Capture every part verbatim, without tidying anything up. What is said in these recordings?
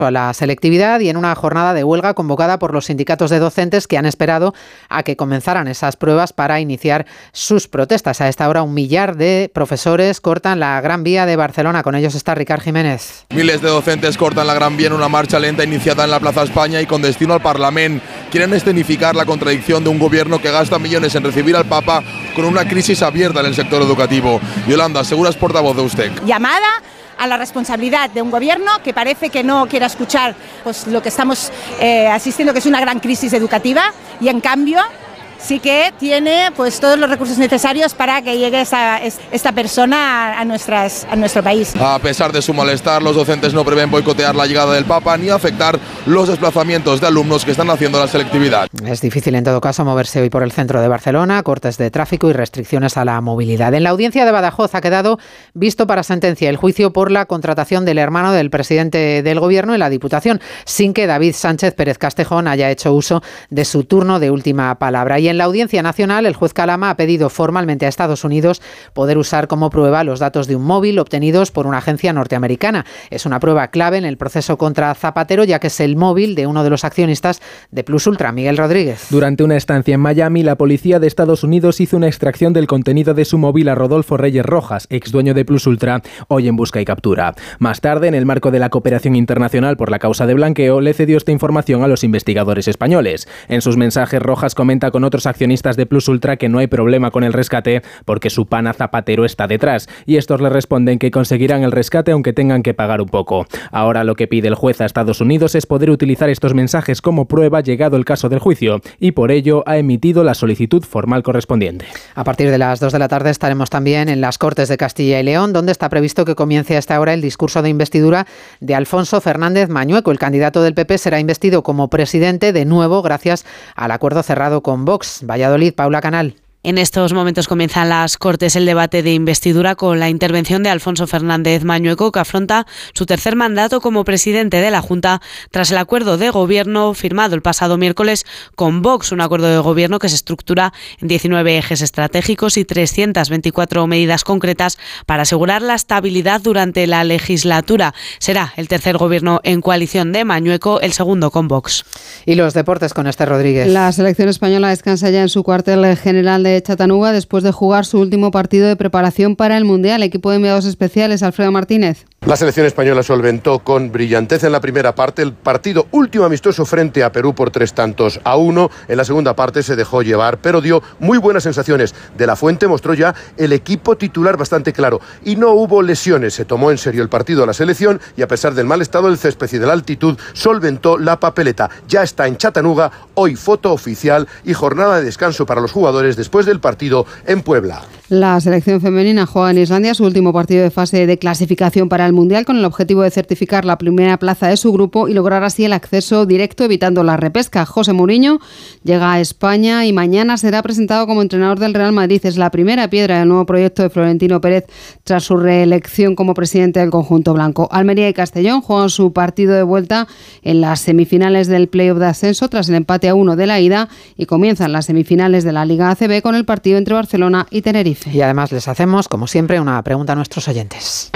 a la selectividad y en una jornada de huelga convocada por los sindicatos de docentes que han esperado a que comenzaran esas pruebas para iniciar sus protestas. A esta hora un millar de profesores cortan la Gran Vía de Barcelona. Con ellos está Ricard Jiménez. Miles de docentes cortan la Gran Vía en una marcha lenta iniciada en la Plaza España y con destino al Parlamento. Quieren escenificar la contradicción de un gobierno que gasta millones en recibir al Papa con una crisis abierta en el sector educativo. Yolanda, Seguras, portavoz de U S T E C. Llamada a la responsabilidad de un gobierno que parece que no quiere escuchar pues, lo que estamos eh, asistiendo, que es una gran crisis educativa, y en cambio sí que tiene pues todos los recursos necesarios para que llegue esa, esta persona a, nuestras, a nuestro país. A pesar de su malestar, los docentes no prevén boicotear la llegada del Papa ni afectar los desplazamientos de alumnos que están haciendo la selectividad. Es difícil en todo caso moverse hoy por el centro de Barcelona, cortes de tráfico y restricciones a la movilidad. En la audiencia de Badajoz ha quedado visto para sentencia el juicio por la contratación del hermano del presidente del Gobierno en la Diputación, sin que David Sánchez Pérez Castejón haya hecho uso de su turno de última palabra. Y en la Audiencia Nacional, el juez Calama ha pedido formalmente a Estados Unidos poder usar como prueba los datos de un móvil obtenidos por una agencia norteamericana. Es una prueba clave en el proceso contra Zapatero, ya que es el móvil de uno de los accionistas de Plus Ultra, Miguel Rodríguez. Durante una estancia en Miami, la policía de Estados Unidos hizo una extracción del contenido de su móvil a Rodolfo Reyes Rojas, ex dueño de Plus Ultra, hoy en busca y captura. Más tarde, en el marco de la cooperación internacional por la causa de blanqueo, le cedió esta información a los investigadores españoles. En sus mensajes, Rojas comenta con otros accionistas de Plus Ultra que no hay problema con el rescate porque su pana Zapatero está detrás, y estos le responden que conseguirán el rescate aunque tengan que pagar un poco. Ahora lo que pide el juez a Estados Unidos es poder utilizar estos mensajes como prueba llegado el caso del juicio, y por ello ha emitido la solicitud formal correspondiente. A partir de las dos de la tarde estaremos también en las Cortes de Castilla y León, donde está previsto que comience a esta hora el discurso de investidura de Alfonso Fernández Mañueco. El candidato del P P será investido como presidente de nuevo gracias al acuerdo cerrado con Vox. Valladolid, Paula Canal. En estos momentos comienzan las Cortes el debate de investidura con la intervención de Alfonso Fernández Mañueco, que afronta su tercer mandato como presidente de la Junta tras el acuerdo de gobierno firmado el pasado miércoles con Vox, un acuerdo de gobierno que se estructura en diecinueve ejes estratégicos y trescientas veinticuatro medidas concretas para asegurar la estabilidad durante la legislatura. Será el tercer gobierno en coalición de Mañueco, el segundo con Vox. Y los deportes con Esther Rodríguez. La selección española descansa ya en su cuartel general de Chattanooga después de jugar su último partido de preparación para el Mundial. Equipo de enviados especiales, Alfredo Martínez. La selección española solventó con brillantez en la primera parte el partido último amistoso frente a Perú por tres tantos a uno. En la segunda parte se dejó llevar, pero dio muy buenas sensaciones. De la Fuente mostró ya el equipo titular bastante claro y no hubo lesiones. Se tomó en serio el partido a la selección y a pesar del mal estado del césped y de la altitud, solventó la papeleta. Ya está en Chattanooga, hoy foto oficial y jornada de descanso para los jugadores después del partido en Puebla. La selección femenina juega en Islandia su último partido de fase de clasificación para el Mundial con el objetivo de certificar la primera plaza de su grupo y lograr así el acceso directo evitando la repesca. José Mourinho llega a España y mañana será presentado como entrenador del Real Madrid. Es la primera piedra del nuevo proyecto de Florentino Pérez tras su reelección como presidente del conjunto blanco. Almería y Castellón juegan su partido de vuelta en las semifinales del playoff de ascenso tras el empate a uno de la ida y comienzan las semifinales de la Liga A C B con el partido entre Barcelona y Tenerife. Y además les hacemos, como siempre, una pregunta a nuestros oyentes.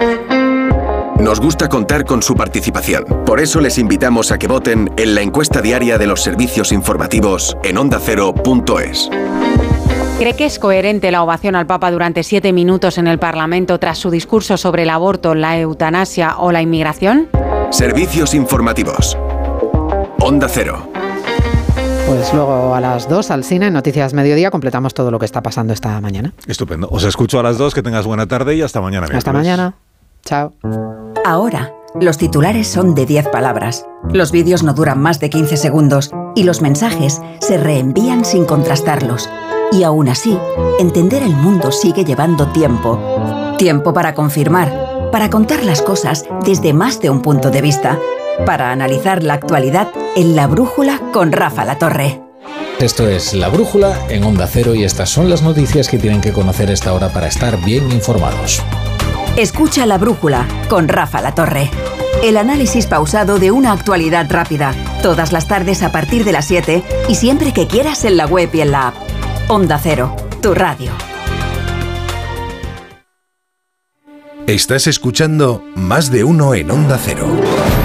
Nos gusta contar con su participación. Por eso les invitamos a que voten en la encuesta diaria de los servicios informativos en onda cero punto es. ¿Cree que es coherente la ovación al Papa durante siete minutos en el Parlamento tras su discurso sobre el aborto, la eutanasia o la inmigración? Servicios informativos. Onda Cero. Pues luego a las dos al cine, en Noticias Mediodía, completamos todo lo que está pasando esta mañana. Estupendo. Os escucho a las dos, que tengas buena tarde y hasta mañana. Hasta mañana. Chao. Ahora, los titulares son de diez palabras. Los vídeos no duran más de quince segundos y los mensajes se reenvían sin contrastarlos. Y aún así, entender el mundo sigue llevando tiempo. Tiempo para confirmar, para contar las cosas desde más de un punto de vista, para analizar la actualidad en La Brújula con Rafa Latorre. Esto es La Brújula en Onda Cero y estas son las noticias que tienen que conocer a esta hora para estar bien informados. Escucha La Brújula con Rafa Latorre. El análisis pausado de una actualidad rápida. Todas las tardes a partir de las siete y siempre que quieras en la web y en la app. Onda Cero, tu radio. Estás escuchando Más de Uno en Onda Cero.